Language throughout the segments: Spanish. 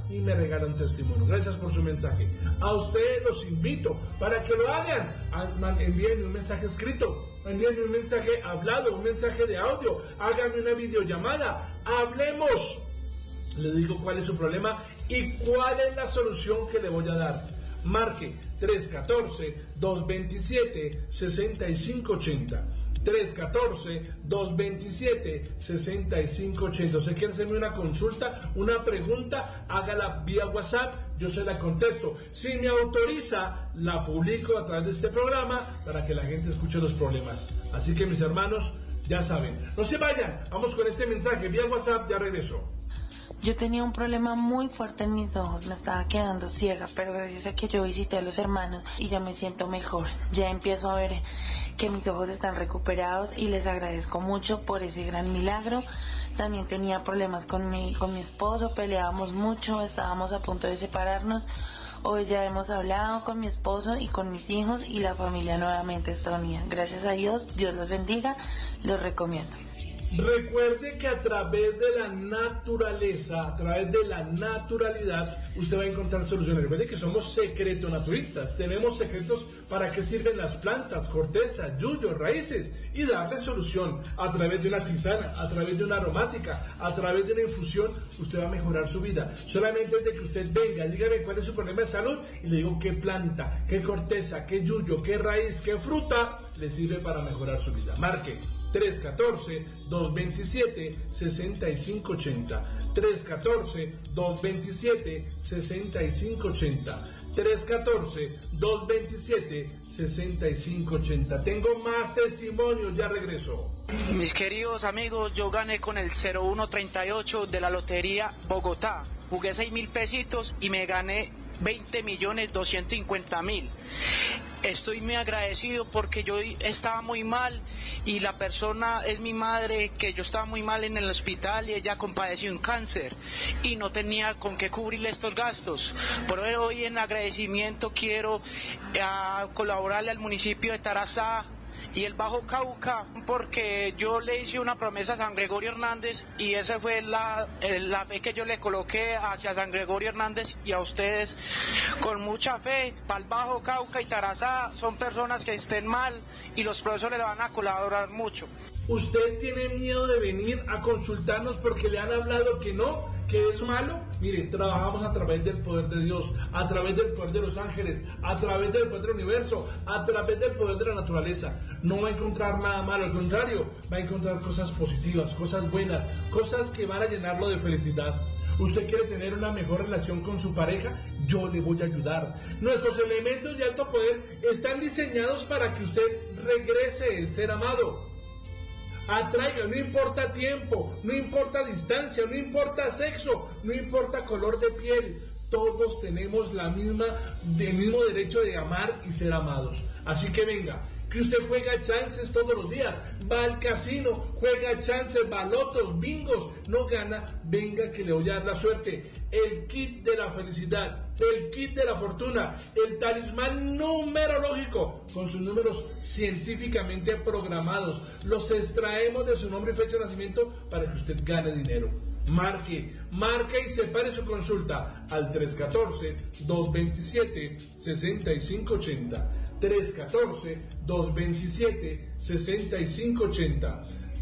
y me regala un testimonio. Gracias por su mensaje. A ustedes los invito para que lo hagan. Envíenme un mensaje escrito, envíenme un mensaje hablado, un mensaje de audio, háganme una videollamada, hablemos. Le digo cuál es su problema y cuál es la solución que le voy a dar. Marque 314-227-6580. 314-227-6580. ¿Usted quiere hacerme una consulta, una pregunta? Hágala vía WhatsApp, yo se la contesto. Si me autoriza, la publico a través de este programa para que la gente escuche los problemas. Así que mis hermanos, ya saben, no se vayan, vamos con este mensaje vía WhatsApp, ya regreso. Yo tenía un problema muy fuerte en mis ojos, me estaba quedando ciega, pero gracias a que yo visité a los hermanos y ya me siento mejor. Ya empiezo a ver que mis ojos están recuperados y les agradezco mucho por ese gran milagro. También tenía problemas con mi esposo, peleábamos mucho, estábamos a punto de separarnos. Hoy ya hemos hablado con mi esposo y con mis hijos y la familia nuevamente está unida. Gracias a Dios, Dios los bendiga, los recomiendo. Recuerde que a través de la naturaleza, a través de la naturalidad, usted va a encontrar soluciones. Recuerde que somos secretonaturistas, tenemos secretos para qué sirven las plantas, corteza, yuyos, raíces, y darle solución a través de una tisana, a través de una aromática, a través de una infusión. Usted va a mejorar su vida. Solamente es de que usted venga, dígame cuál es su problema de salud y le digo qué planta, qué corteza, qué yuyo, qué raíz, qué fruta le sirve para mejorar su vida. Marque 314-227-6580. 314-227-6580. 314-227-6580. Tengo más testimonios, ya regreso. Mis queridos amigos, yo gané con el 0138 de la Lotería Bogotá. Jugué 6.000 pesitos y me gané 20.250.000. Estoy muy agradecido porque yo estaba muy mal y la persona es mi madre, que yo estaba muy mal en el hospital y ella compadeció un cáncer y no tenía con qué cubrirle estos gastos. Por hoy en agradecimiento quiero colaborarle al municipio de Tarazá y el Bajo Cauca, porque yo le hice una promesa a San Gregorio Hernández y esa fue la fe que yo le coloqué hacia San Gregorio Hernández y a ustedes, con mucha fe. Para el Bajo Cauca y Tarazá son personas que estén mal y los profesores le van a colaborar mucho. ¿Usted tiene miedo de venir a consultarnos porque le han hablado que no, que es malo? Mire, trabajamos a través del poder de Dios, a través del poder de los ángeles, a través del poder del universo, a través del poder de la naturaleza. No va a encontrar nada malo, al contrario, va a encontrar cosas positivas, cosas buenas, cosas que van a llenarlo de felicidad. ¿Usted quiere tener una mejor relación con su pareja? Yo le voy a ayudar. Nuestros elementos de alto poder están diseñados para que usted regrese el ser amado. Atraiga, no importa tiempo, no importa distancia, no importa sexo, no importa color de piel. Todos tenemos el mismo derecho de amar y ser amados. Así que venga, que usted juega chances todos los días, va al casino, juega chances, balotos, bingos, no gana, venga que le voy a dar la suerte. El kit de la felicidad, el kit de la fortuna, el talismán numerológico con sus números científicamente programados. Los extraemos de su nombre y fecha de nacimiento para que usted gane dinero. Marque y separe su consulta al 314-227-6580. 314-227-6580.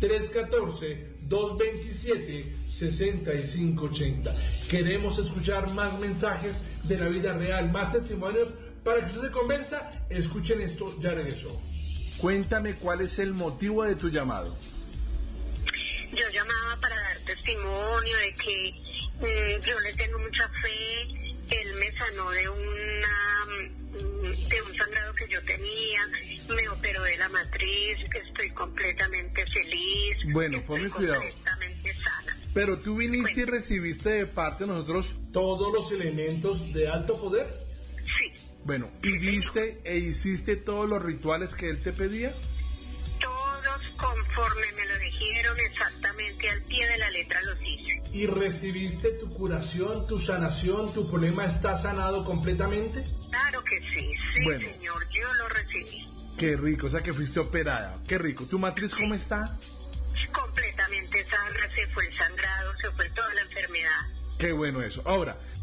314-227-6580. Queremos escuchar más mensajes de la vida real, más testimonios para que usted se convenza. Escuchen esto, ya regresó. Cuéntame cuál es el motivo de tu llamado. Yo llamaba para dar testimonio de que yo le tengo mucha fe. Él me sanó de un sangrado que yo tenía, me operó de la matriz, estoy completamente feliz. Bueno, ponme cuidado. Completamente sana. Pero tú viniste y recibiste de parte de nosotros todos los elementos de alto poder. Sí. Bueno, ¿y viste e hiciste todos los rituales que él te pedía? Todos conforme me lo dijeron, exactamente al pie de la letra los hice. ¿Y recibiste tu curación, tu sanación, tu problema está sanado completamente? Claro que sí, sí, bueno, señor, yo lo recibí. Qué rico, o sea que fuiste operada, qué rico. ¿Tu matriz cómo está? Completamente sana, se fue el sangrado, se fue toda la enfermedad. Qué bueno eso. Ahora,